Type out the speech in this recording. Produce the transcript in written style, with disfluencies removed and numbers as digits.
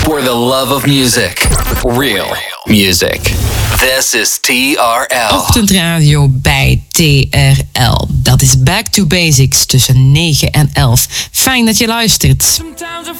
For the love of music. Real music. This is TRL. Ochtendradio bij TRL. Dat is Back to Basics tussen 9 en 11. Fijn dat je luistert.